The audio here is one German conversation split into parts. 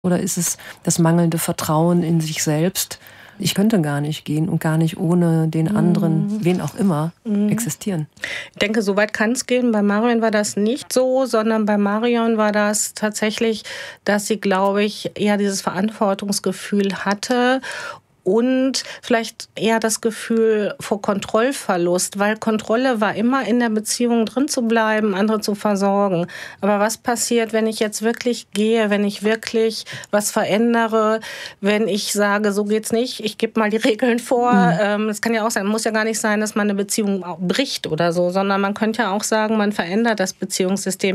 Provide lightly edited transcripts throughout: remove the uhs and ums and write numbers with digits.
Oder ist es das mangelnde Vertrauen in sich selbst? Ich könnte gar nicht gehen und gar nicht ohne den anderen, wen auch immer, existieren. Ich denke, so weit kann es gehen. Bei Marion war das nicht so, sondern bei Marion war das tatsächlich, dass sie, glaube ich, eher dieses Verantwortungsgefühl hatte und vielleicht eher das Gefühl vor Kontrollverlust, weil Kontrolle war immer in der Beziehung drin zu bleiben, andere zu versorgen. Aber was passiert, wenn ich jetzt wirklich gehe, wenn ich wirklich was verändere, wenn ich sage, so geht's nicht, ich gebe mal die Regeln vor. Es kann ja auch sein, muss ja gar nicht sein, dass man eine Beziehung bricht oder so, sondern man könnte ja auch sagen, man verändert das Beziehungssystem,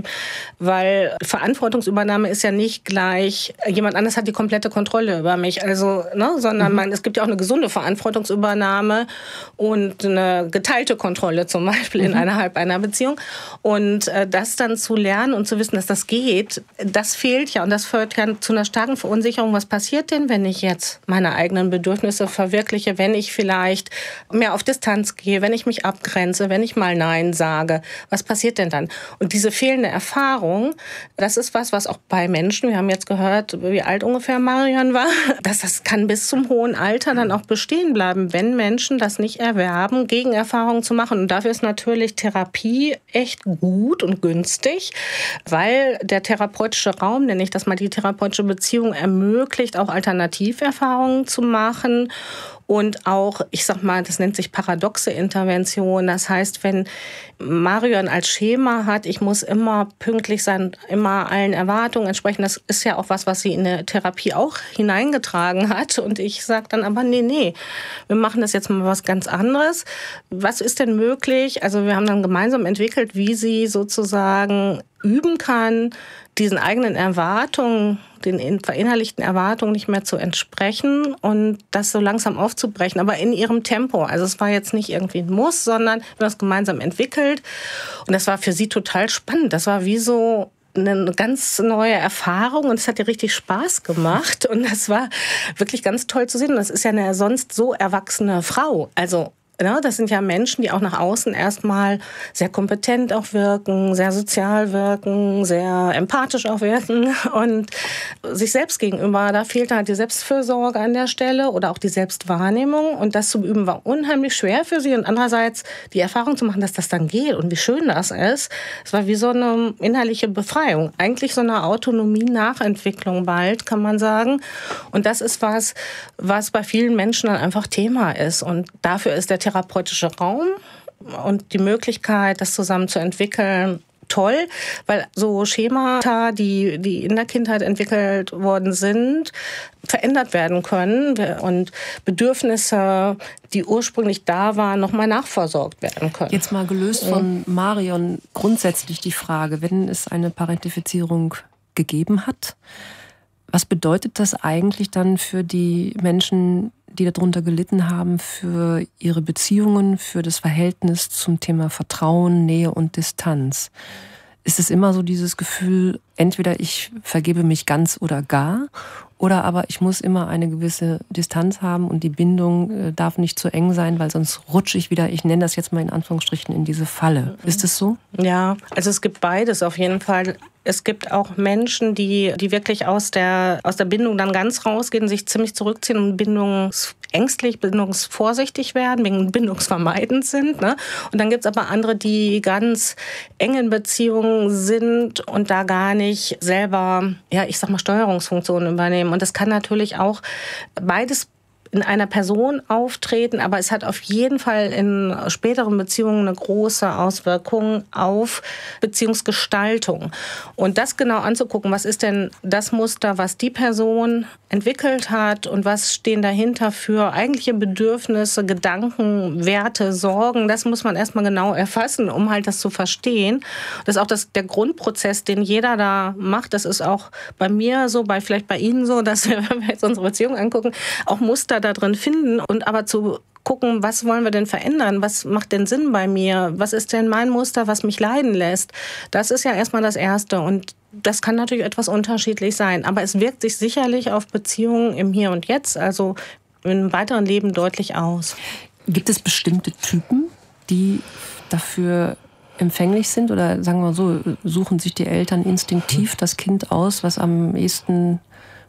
weil Verantwortungsübernahme ist ja nicht gleich, jemand anderes hat die komplette Kontrolle über mich, also, sondern es gibt ja auch eine gesunde Verantwortungsübernahme und eine geteilte Kontrolle zum Beispiel innerhalb einer Beziehung. Und das dann zu lernen und zu wissen, dass das geht, das fehlt ja. Und das führt ja zu einer starken Verunsicherung. Was passiert denn, wenn ich jetzt meine eigenen Bedürfnisse verwirkliche, wenn ich vielleicht mehr auf Distanz gehe, wenn ich mich abgrenze, wenn ich mal Nein sage? Was passiert denn dann? Und diese fehlende Erfahrung, das ist was auch bei Menschen, wir haben jetzt gehört, wie alt ungefähr Marion war, das kann bis zum hohen Alter dann auch bestehen bleiben, wenn Menschen das nicht erwerben, Gegenerfahrungen zu machen. Und dafür ist natürlich Therapie echt gut und günstig, weil der therapeutische Raum, nenne ich das mal, die therapeutische Beziehung ermöglicht, auch Alternativerfahrungen zu machen. Und auch, ich sag mal, das nennt sich paradoxe Intervention. Das heißt, wenn Marion als Schema hat, ich muss immer pünktlich sein, immer allen Erwartungen entsprechen, das ist ja auch was sie in der Therapie auch hineingetragen hat. Und ich sage dann aber, nee, wir machen das jetzt mal was ganz anderes. Was ist denn möglich? Also wir haben dann gemeinsam entwickelt, wie sie sozusagen üben kann, diesen eigenen Erwartungen, den verinnerlichten Erwartungen nicht mehr zu entsprechen und das so langsam aufzubrechen, aber in ihrem Tempo. Also es war jetzt nicht irgendwie ein Muss, sondern wir haben das gemeinsam entwickelt und das war für sie total spannend. Das war wie so eine ganz neue Erfahrung und es hat ihr richtig Spaß gemacht und das war wirklich ganz toll zu sehen. Und das ist ja eine sonst so erwachsene Frau, also das sind ja Menschen, die auch nach außen erstmal sehr kompetent auch wirken, sehr sozial wirken, sehr empathisch auch wirken und sich selbst gegenüber, da fehlt halt die Selbstfürsorge an der Stelle oder auch die Selbstwahrnehmung und das zu üben war unheimlich schwer für sie und andererseits die Erfahrung zu machen, dass das dann geht und wie schön das ist, es war wie so eine innerliche Befreiung, eigentlich so eine Autonomie-Nachentwicklung bald, kann man sagen und das ist was bei vielen Menschen dann einfach Thema ist und dafür ist der therapeutische Raum und die Möglichkeit, das zusammen zu entwickeln, toll, weil so Schemata, die in der Kindheit entwickelt worden sind, verändert werden können und Bedürfnisse, die ursprünglich da waren, nochmal nachversorgt werden können. Jetzt mal gelöst von Marion grundsätzlich die Frage, wenn es eine Parentifizierung gegeben hat, was bedeutet das eigentlich dann für die Menschen, die darunter gelitten haben, für ihre Beziehungen, für das Verhältnis zum Thema Vertrauen, Nähe und Distanz? Ist es immer so dieses Gefühl, entweder ich vergebe mich ganz oder gar, oder aber ich muss immer eine gewisse Distanz haben und die Bindung darf nicht zu eng sein, weil sonst rutsche ich wieder, ich nenne das jetzt mal in Anführungsstrichen, in diese Falle. Ist es so? Ja, also es gibt beides auf jeden Fall. Es gibt auch Menschen, die wirklich aus der Bindung dann ganz rausgehen, sich ziemlich zurückziehen und bindungsängstlich, bindungsvorsichtig werden, bindungsvermeidend sind. Ne? Und dann gibt es aber andere, die ganz eng in Beziehungen sind und da gar nicht selber, Steuerungsfunktionen übernehmen. Und das kann natürlich auch beides in einer Person auftreten, aber es hat auf jeden Fall in späteren Beziehungen eine große Auswirkung auf Beziehungsgestaltung. Und das genau anzugucken, was ist denn das Muster, was die Person entwickelt hat und was stehen dahinter für eigentliche Bedürfnisse, Gedanken, Werte, Sorgen, das muss man erstmal genau erfassen, um halt das zu verstehen. Das ist auch der Grundprozess, den jeder da macht. Das ist auch bei mir so, vielleicht bei Ihnen so, dass wir, wenn wir jetzt unsere Beziehung angucken, auch Muster da drin finden und aber zu gucken, was wollen wir denn verändern? Was macht denn Sinn bei mir? Was ist denn mein Muster, was mich leiden lässt? Das ist ja erstmal das Erste und das kann natürlich etwas unterschiedlich sein, aber es wirkt sich sicherlich auf Beziehungen im Hier und Jetzt, also im weiteren Leben deutlich aus. Gibt es bestimmte Typen, die dafür empfänglich sind oder sagen wir mal so, suchen sich die Eltern instinktiv das Kind aus, was am ehesten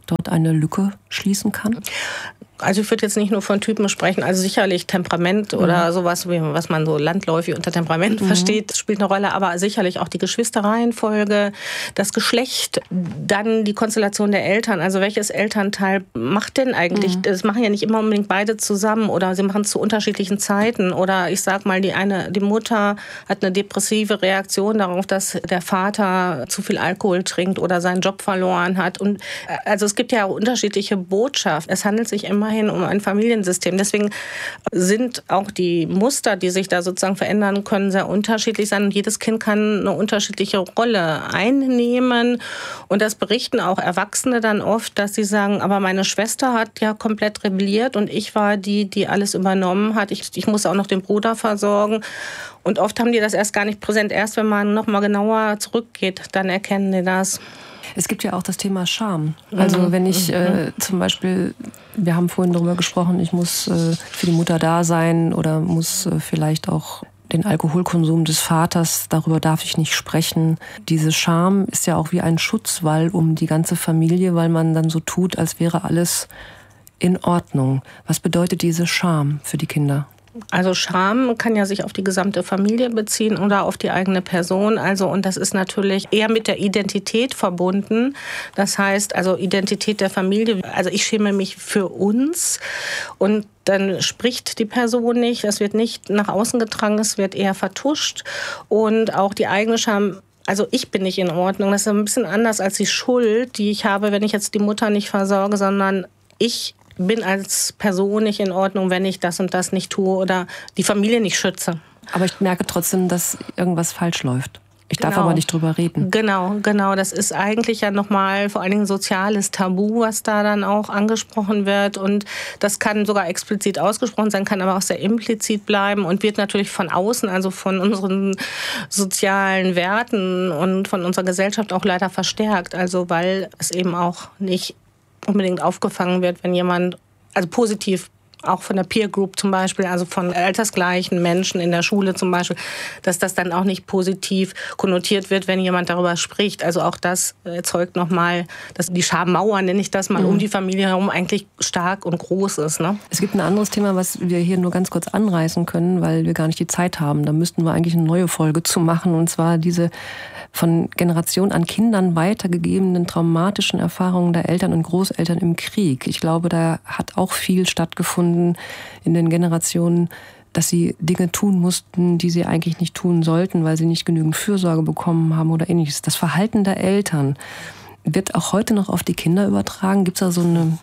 dort eine Lücke schließen kann? Also ich würde jetzt nicht nur von Typen sprechen, also sicherlich Temperament oder sowas, was man so landläufig unter Temperament versteht, spielt eine Rolle, aber sicherlich auch die Geschwisterreihenfolge, das Geschlecht, dann die Konstellation der Eltern, also welches Elternteil macht denn eigentlich, das machen ja nicht immer unbedingt beide zusammen oder sie machen es zu unterschiedlichen Zeiten oder ich sag mal, die Mutter hat eine depressive Reaktion darauf, dass der Vater zu viel Alkohol trinkt oder seinen Job verloren hat und also es gibt ja unterschiedliche Botschaften, es handelt sich immerhin um ein Familiensystem. Deswegen sind auch die Muster, die sich da sozusagen verändern können, sehr unterschiedlich sein. Und jedes Kind kann eine unterschiedliche Rolle einnehmen. Und das berichten auch Erwachsene dann oft, dass sie sagen, aber meine Schwester hat ja komplett rebelliert und ich war die alles übernommen hat. Ich muss auch noch den Bruder versorgen. Und oft haben die das erst gar nicht präsent. Erst wenn man noch mal genauer zurückgeht, dann erkennen die das. Es gibt ja auch das Thema Scham. Also wenn ich zum Beispiel, wir haben vorhin darüber gesprochen, ich muss für die Mutter da sein oder muss vielleicht auch den Alkoholkonsum des Vaters, darüber darf ich nicht sprechen. Diese Scham ist ja auch wie ein Schutzwall um die ganze Familie, weil man dann so tut, als wäre alles in Ordnung. Was bedeutet diese Scham für die Kinder? Also Scham kann ja sich auf die gesamte Familie beziehen oder auf die eigene Person. Also und das ist natürlich eher mit der Identität verbunden. Das heißt, also Identität der Familie. Also ich schäme mich für uns und dann spricht die Person nicht. Das wird nicht nach außen getragen. Es wird eher vertuscht und auch die eigene Scham. Also ich bin nicht in Ordnung. Das ist ein bisschen anders als die Schuld, die ich habe, wenn ich jetzt die Mutter nicht versorge, sondern ich bin als Person nicht in Ordnung, wenn ich das und das nicht tue oder die Familie nicht schütze. Aber ich merke trotzdem, dass irgendwas falsch läuft. Ich darf aber nicht drüber reden. Genau. Das ist eigentlich ja nochmal vor allen Dingen soziales Tabu, was da dann auch angesprochen wird. Und das kann sogar explizit ausgesprochen sein, kann aber auch sehr implizit bleiben und wird natürlich von außen, also von unseren sozialen Werten und von unserer Gesellschaft auch leider verstärkt. Also weil es eben auch nicht unbedingt aufgefangen wird, wenn jemand, also positiv auch von der Peer Group zum Beispiel, also von altersgleichen Menschen in der Schule zum Beispiel, dass das dann auch nicht positiv konnotiert wird, wenn jemand darüber spricht. Also auch das erzeugt nochmal, dass die Schammauer, nenne ich das mal, um die Familie herum eigentlich stark und groß ist. Ne? Es gibt ein anderes Thema, was wir hier nur ganz kurz anreißen können, weil wir gar nicht die Zeit haben. Da müssten wir eigentlich eine neue Folge zu machen, und zwar diese von Generation an Kindern weitergegebenen traumatischen Erfahrungen der Eltern und Großeltern im Krieg. Ich glaube, da hat auch viel stattgefunden in den Generationen, dass sie Dinge tun mussten, die sie eigentlich nicht tun sollten, weil sie nicht genügend Fürsorge bekommen haben oder ähnliches. Das Verhalten der Eltern wird auch heute noch auf die Kinder übertragen. Gibt es da so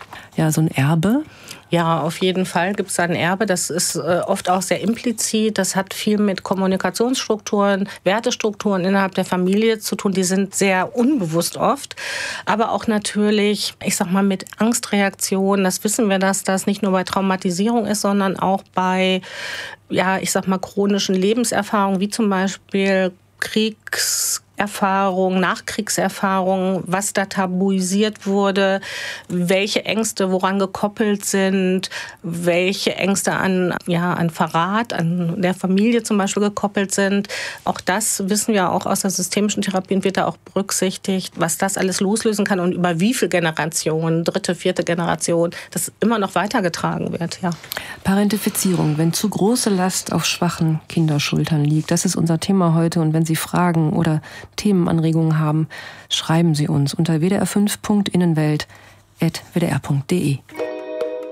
ein Erbe? Ja, auf jeden Fall gibt es ein Erbe. Das ist oft auch sehr implizit. Das hat viel mit Kommunikationsstrukturen, Wertestrukturen innerhalb der Familie zu tun. Die sind sehr unbewusst oft. Aber auch natürlich, ich sag mal, mit Angstreaktionen. Das wissen wir, dass das nicht nur bei Traumatisierung ist, sondern auch bei, ja, ich sag mal, chronischen Lebenserfahrungen, wie zum Beispiel Kriegserfahrung, Nachkriegserfahrung, was da tabuisiert wurde, welche Ängste woran gekoppelt sind, welche Ängste an Verrat, an der Familie zum Beispiel gekoppelt sind. Auch das wissen wir auch aus der systemischen Therapie und wird da auch berücksichtigt, was das alles loslösen kann und über wie viele Generationen, 3., 4. Generation, das immer noch weitergetragen wird. Ja. Parentifizierung, wenn zu große Last auf schwachen Kinderschultern liegt, das ist unser Thema heute. Und wenn Sie Fragen oder Themenanregungen haben, schreiben Sie uns unter wdr5.innenwelt@wdr.de.